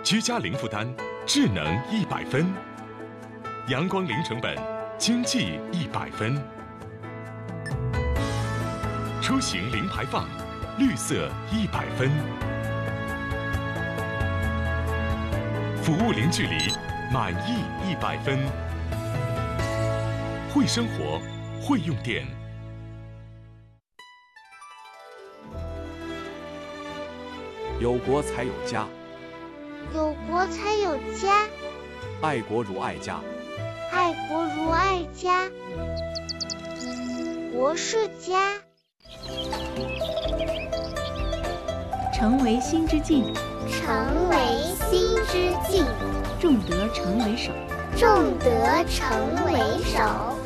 居家零负担，智能100分；阳光零成本，经济100分；出行零排放，绿色100分；服务零距离，满意100分。会生活，会用电。 有国才有家， 有国才有家， 爱国如爱家， 爱国如爱家，国是家。 成为心之境， 成为心之境， 重德成为首， 重德成为首，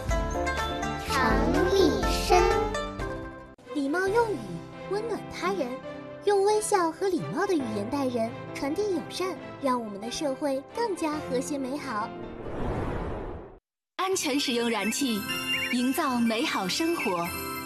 常立身。 礼貌用语，温暖他人，用微笑和礼貌的语言待人，传递友善，让我们的社会更加和谐美好。 安全使用燃气，营造美好生活。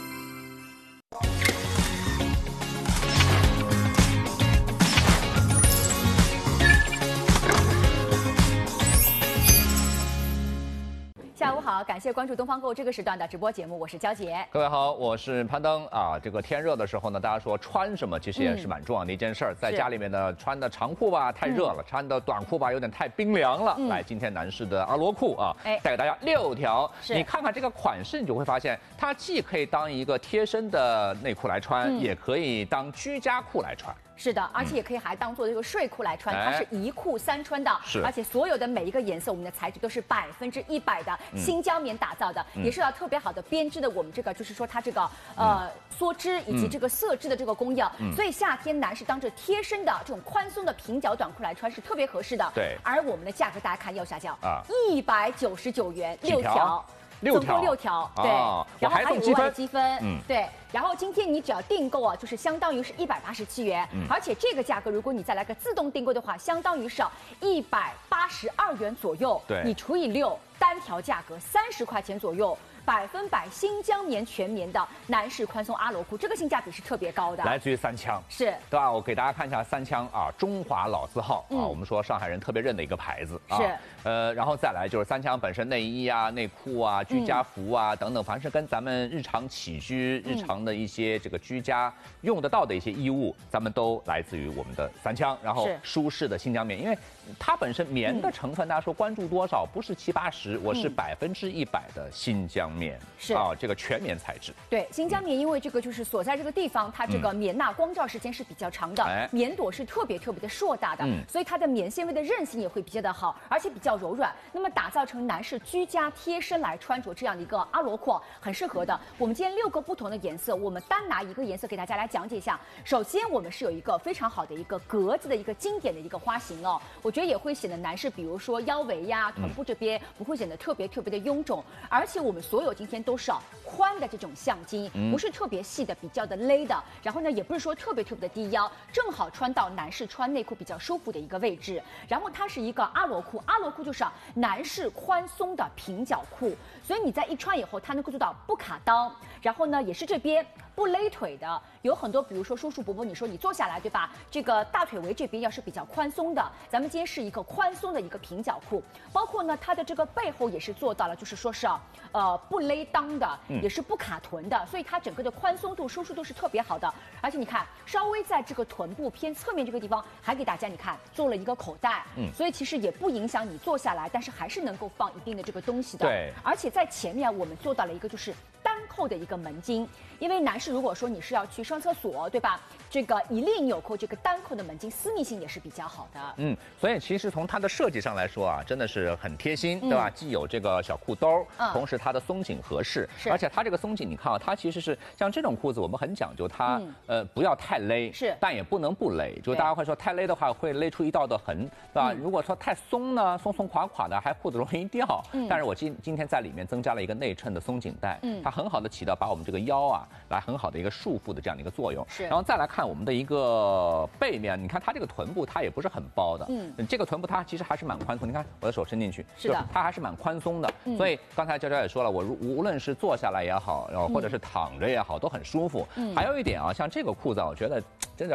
下午好，感谢关注东方购这个时段的直播节目，我是娇姐。 各位好，我是攀登啊。这个天热的时候呢，大家说穿什么其实也是蛮重要的一件事儿。在家里面呢，穿的长裤吧太热了，穿的短裤吧有点太冰凉了。来，今天男士的阿罗裤啊，带给大家6条。你看看这个款式，你就会发现它既可以当一个贴身的内裤来穿，也可以当居家裤来穿。 是的，而且也可以还当做这个睡裤来穿，它是1裤3穿的，而且所有的每一个颜色，我们的材质都是100%的新疆棉打造的，也受到特别好的编织的我们这个就是说它这个梭织以及这个色织的这个工艺，所以夏天男士当着贴身的这种宽松的平角短裤来穿是特别合适的。 对， 而我们的价格大家看右下角啊，199元6条。总共6条，对，然后还有额外的积分，对，然后今天你只要订购啊，就是相当于是187元，而且这个价格如果你再来个自动订购的话，相当于是182元左右，对，你除以6，单条价格30块钱左右。100%新疆棉全棉的男士宽松阿罗裤，这个性价比是特别高的， 来自于三枪， 是对吧？我给大家看一下三枪啊，中华老字号啊，我们说上海人特别认的一个牌子啊。是，然后再来就是三枪本身内衣啊、内裤啊、居家服啊等等，凡是跟咱们日常起居、日常的一些这个居家用得到的一些衣物，咱们都来自于我们的三枪。然后舒适的新疆棉，因为它本身棉的成分，大家说关注多少？不是70、80，我是100%的新疆棉，是啊，这个全棉材质。 对，新疆棉因为这个就是所在这个地方，它这个棉纳光照时间是比较长的，棉朵是特别的硕大的，所以它的棉纤维的韧性也会比较的好，而且比较柔软。那么打造成男士居家贴身来穿着这样的一个阿罗裤，很适合的。我们今天6个不同的颜色，我们单拿一个颜色给大家来讲解一下。首先，我们是有一个非常好的一个格子的一个经典的一个花型哦，我觉得也会显得男士，比如说腰围呀、臀部这边不会显得特别的臃肿，而且我们所有今天都是宽的这种项巾，不是特别细的，比较的勒的，然后呢，也不是说特别的低腰，正好穿到男士穿内裤比较舒服的一个位置。然后它是一个阿罗裤，阿罗裤就是男士宽松的平角裤，所以你在一穿以后，它能够做到不卡裆，然后呢，也是这边不勒腿的。有很多，比如说叔叔伯伯，你说你坐下来对吧？这个大腿围这边要是比较宽松的，咱们今天是一个宽松的一个平角裤，包括呢它的这个背后也是做到了，就是说是不勒裆的，也是不卡臀的，所以它整个的宽松度、舒适度是特别好的。而且你看，稍微在这个臀部偏侧面这个地方，还给大家你看做了一个口袋，所以其实也不影响你坐下来，但是还是能够放一定的这个东西的。对，而且在前面我们做到了一个就是单扣的一个门襟，因为男士如果说你是要去上厕所，对吧？这个一粒纽扣这个单扣的门襟，私密性也是比较好的。 所以其实从它的设计上来说啊，真的是很贴心，对吧？既有这个小裤兜，同时它的松紧合适，而且它这个松紧，你看啊，它其实是像这种裤子，我们很讲究它，不要太勒，但也不能不勒。就大家会说太勒的话会勒出一道的痕，对吧？如果说太松呢，松垮的，还裤子容易掉。但是我今天在里面增加了一个内衬的松紧带，它很好的起到把我们这个腰啊，来很好的一个束缚的这样的一个作用。然后再来看我们的一个背面，你看它这个臀部它也不是很包的，这个臀部它其实还是蛮宽松。你看我的手伸进去，是的，它还是蛮宽松的。所以刚才娇娇也说了，我无论是坐下来也好，然后或者是躺着也好，都很舒服。还有一点啊，像这个裤子，我觉得真的